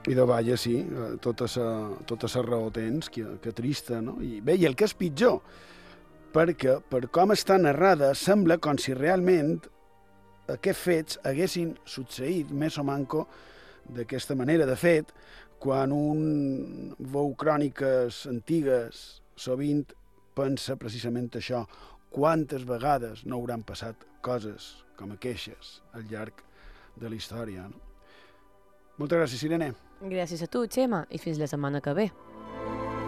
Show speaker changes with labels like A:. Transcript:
A: I de balla, sí, tota la raó tens, que trista, no? I bé, i el que és pitjor, perquè per com està narrada sembla com si realment aquests fets haguessin succeït més o manco d'aquesta manera. De fet, quan un veu cròniques antigues, sovint pensa precisament això, quantes vegades no hauran passat coses com aquestes al llarg de la història. No? Moltes gràcies, Irene.
B: Gràcies a tu, Xema, i fins la setmana que ve.